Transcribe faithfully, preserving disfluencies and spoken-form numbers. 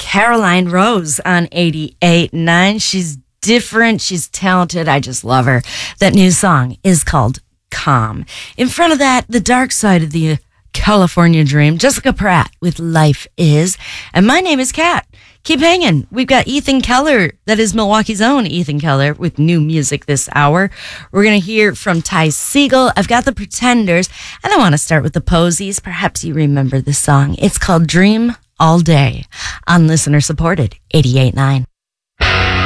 Caroline Rose on eighty-eight point nine. She's different. She's talented. I just love her. That new song is called Calm. In front of that, The Dark Side of the California Dream, Jessica Pratt with Life Is. And my name is Kat. Keep hanging. We've got Ethan Keller, that is Milwaukee's own Ethan Keller, with new music this hour. We're going to hear from Ty Segall. I've got the Pretenders, and I want to start with the Posies. Perhaps you remember this song. It's called Dream All Day on listener-supported eighty-eight point nine.